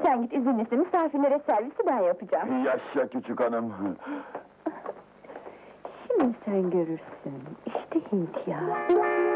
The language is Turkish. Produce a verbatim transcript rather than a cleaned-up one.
Sen git izinlisin, misafirlere servisi ben yapacağım. Yaşa küçük hanım! Şimdi sen görürsün, işte Hint ya!